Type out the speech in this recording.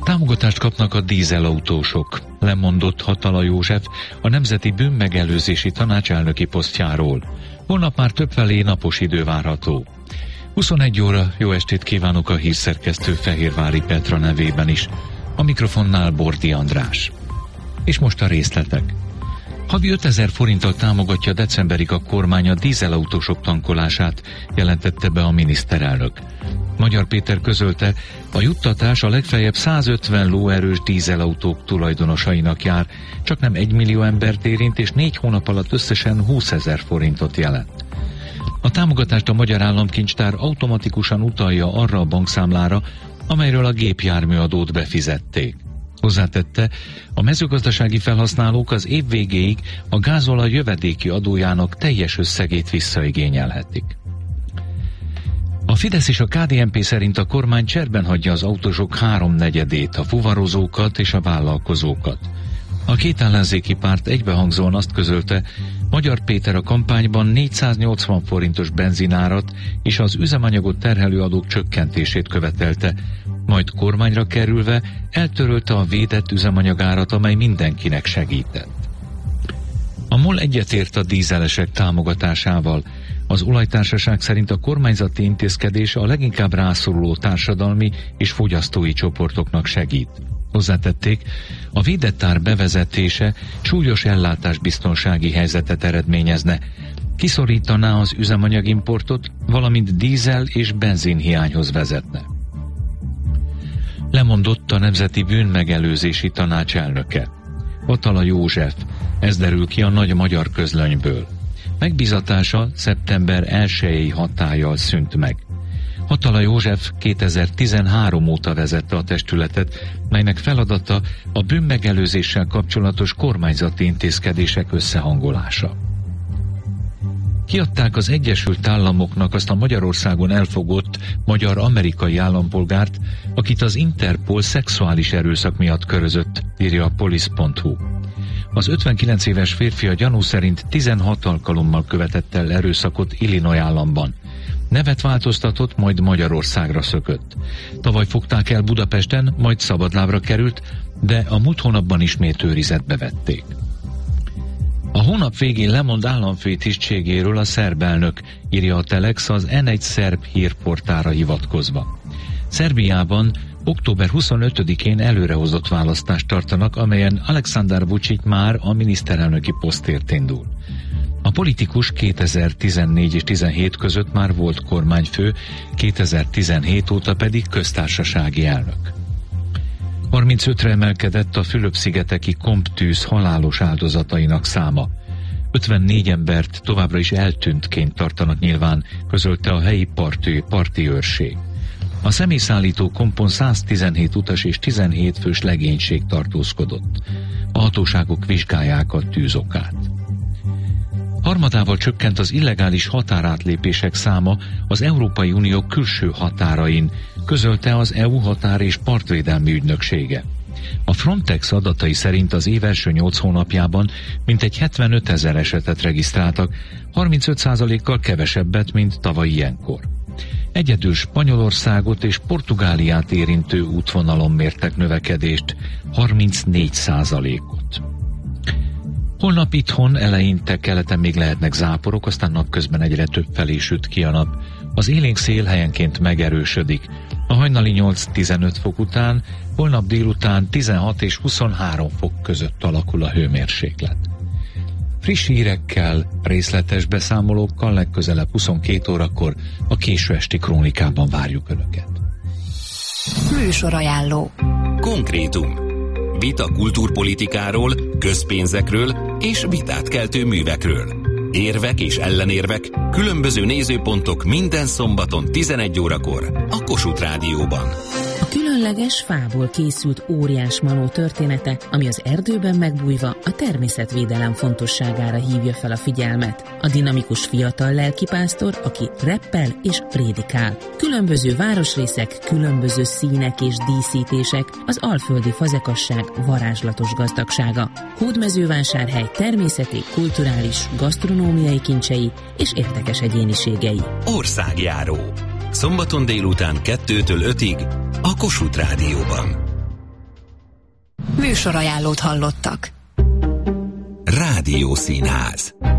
Támogatást kapnak a dízelautósok, lemondott Hatala József a Nemzeti Bűnmegelőzési Tanács elnöki posztjáról. Holnap már többfelé napos idő várható. 21 óra, jó estét kívánok a hírszerkesztő Fehérvári Petra nevében is. A mikrofonnál Bordi András. És most a részletek. Havi 5000 forinttal támogatja decemberig a kormány a dízelautósok tankolását, jelentette be a miniszterelnök. Magyar Péter közölte, a juttatás a legfeljebb 150 lóerős dízelautók tulajdonosainak jár, csak nem 1 millió embert érint, és 4 hónap alatt összesen 20 000 forintot jelent. A támogatást a Magyar Államkincstár automatikusan utalja arra a bankszámlára, amelyről a gépjárműadót befizették. Hozzátette, a mezőgazdasági felhasználók az év végéig a gázolaj jövedéki adójának teljes összegét visszaigényelhetik. A Fidesz és a KDNP szerint a kormány cserben hagyja az autósok 3/4-ét, a fuvarozókat és a vállalkozókat. A két ellenzéki párt egybehangzóan azt közölte, Magyar Péter a kampányban 480 forintos benzinárat és az üzemanyagot terhelő adók csökkentését követelte, majd kormányra kerülve eltörölte a védett üzemanyagárat, amely mindenkinek segített. A MOL egyetért a dízelesek támogatásával. Az olajtársaság szerint a kormányzati intézkedés a leginkább rászoruló társadalmi és fogyasztói csoportoknak segít. Hozzátették, a védett ár bevezetése súlyos ellátásbiztonsági helyzetet eredményezne, kiszorítaná az üzemanyagimportot, valamint dízel és benzinhiányhoz vezetne. Lemondott a Nemzeti Bűnmegelőzési Tanács elnöke. Hatala József, ez derül ki a Nagy Magyar Közlönyből. Megbízatása szeptember 1-i hatállyal szűnt meg. Hatala József 2013 óta vezette a testületet, melynek feladata a bűnmegelőzéssel kapcsolatos kormányzati intézkedések összehangolása. Kiadták az Egyesült Államoknak azt a Magyarországon elfogott magyar-amerikai állampolgárt, akit az Interpol szexuális erőszak miatt körözött, írja a police.hu. Az 59 éves férfi a gyanú szerint 16 alkalommal követett el erőszakot Illinois államban. Nevet változtatott, majd Magyarországra szökött. Tavaly fogták el Budapesten, majd szabadlábra került, de a múlt hónapban ismét őrizetbe vették. A hónap végén lemond államfői tisztségéről a szerb elnök, írja a Telex az N1 szerb hírportára hivatkozva. Szerbiában október 25-én előrehozott választást tartanak, amelyen Aleksandar Vučić már a miniszterelnöki posztért indul. A politikus 2014 és 17 között már volt kormányfő, 2017 óta pedig köztársasági elnök. 35-re emelkedett a Fülöp-szigeteki komptűz halálos áldozatainak száma. 54 embert továbbra is eltűntként tartanak nyilván, közölte a helyi parti őrség. A személyszállító kompon 117 utas és 17 fős legénység tartózkodott. A hatóságok vizsgálják a tűzokát. Harmadával csökkent az illegális határátlépések száma az Európai Unió külső határain, közölte az EU határ- és partvédelmi ügynöksége. A Frontex adatai szerint az év első 8 hónapjában mintegy 75 000 esetet regisztráltak, 35%-kal kevesebbet, mint tavaly ilyenkor. Egyedül Spanyolországot és Portugáliát érintő útvonalon mértek növekedést, 34%-ot. Holnap itthon eleinte keleten még lehetnek záporok, aztán napközben egyre több felé süt ki a nap. Az élénk szél helyenként megerősödik. A hajnali 8-15 fok után, holnap délután 16 és 23 fok között alakul a hőmérséklet. Friss hírekkel, részletes beszámolókkal legközelebb 22 órakor a késő esti krónikában várjuk Önöket. Műsorajánló. Konkrétum. Vita kultúrpolitikáról, közpénzekről és vitát keltő művekről. Érvek és ellenérvek, különböző nézőpontok minden szombaton 11 órakor a Kossuth Rádióban. A különleges fából készült óriás manó története, ami az erdőben megbújva a természetvédelem fontosságára hívja fel a figyelmet. A dinamikus fiatal lelkipásztor, aki reppel és prédikál. Különböző városrészek, különböző színek és díszítések, az alföldi fazekasság varázslatos gazdagsága. Hódmezővásárhely természeti, kulturális, gasztronómiai kincsei és érdekes egyéniségei. Országjáró. Szombaton délután 2-től 5-ig a Kossuth Rádióban. Műsorajánlót hallottak. Rádiószínház.